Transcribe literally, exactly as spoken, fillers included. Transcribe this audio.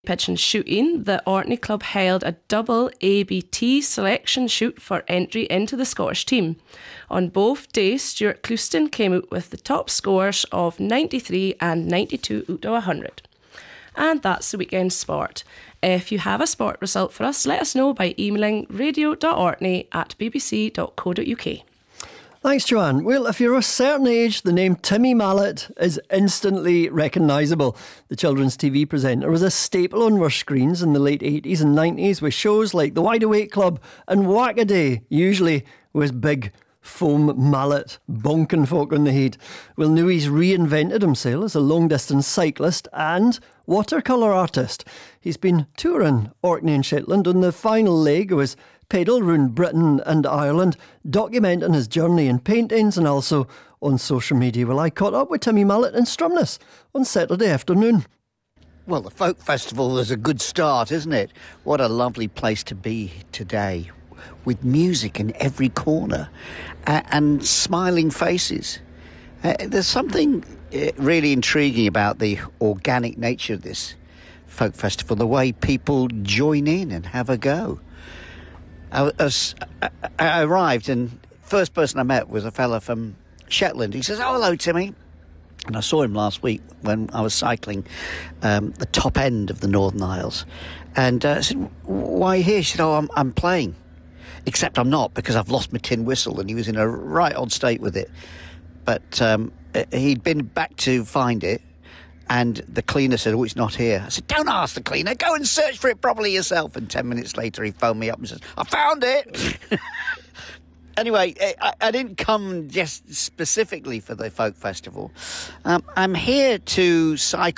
Pigeon shooting, the Orkney Club held a double A B T selection shoot for entry into the Scottish team. On both days, Stuart Clouston came out with the top scores of ninety-three and ninety-two out of one hundred. And that's the weekend sport. If you have a sport result for us, let us know by emailing radio dot orkney at b b c dot co dot u k. Thanks, Joanne. Well, if you're a certain age, the name Timmy Mallet is instantly recognisable. The children's T V presenter was a staple on our screens in the late eighties and nineties with shows like The Wide Awake Club and Whack-A-Day, usually with big foam mallet bonking folk on the head. Well, now he's reinvented himself as a long-distance cyclist and watercolour artist. He's been touring Orkney and Shetland on the final leg of his pedal round Britain and Ireland, documenting his journey in paintings and also on social media. Well, I caught up with Timmy Mallet in Stromness on Saturday afternoon. Well, the Folk Festival is a good start, isn't it? What a lovely place to be today, with music in every corner uh, and smiling faces. Uh, there's something uh, really intriguing about the organic nature of this Folk Festival, the way people join in and have a go. I, was, I arrived and first person I met was a fella from Shetland. He says, "Oh, hello, Timmy." And I saw him last week when I was cycling um, the top end of the Northern Isles. And uh, I said, "Why are you here?" He said, "Oh, I'm, I'm playing. Except I'm not, because I've lost my tin whistle." And he was in a right odd state with it. But um, he'd been back to find it. And the cleaner said, "Oh, it's not here." I said, "Don't ask the cleaner. Go and search for it properly yourself." And ten minutes later, he phoned me up and says, "I found it." Anyway, I, I didn't come just specifically for the Folk Festival. Um, I'm here to cycle